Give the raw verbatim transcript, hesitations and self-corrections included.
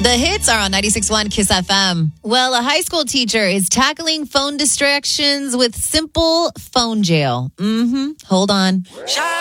The hits are on ninety-six point one Kiss F M. Well, a high school teacher is tackling phone distractions with simple phone jail. Mm-hmm. Hold on.